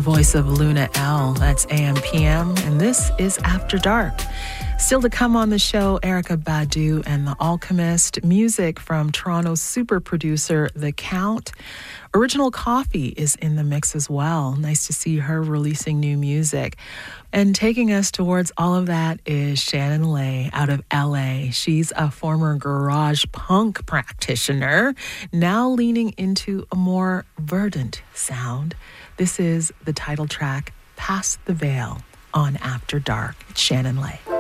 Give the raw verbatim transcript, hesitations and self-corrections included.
voice of Luna L. That's A M P M, and this is After Dark. Still to come on the show, Erykah Badu and The Alchemist, music from Toronto's super producer, The Count. Original Coffee is in the mix as well. Nice to see her releasing new music. And taking us towards all of that is Shannon Lay out of L A. She's a former garage punk practitioner, now leaning into a more verdant sound. This is the title track, Past the Veil, on After Dark. It's Shannon Lay.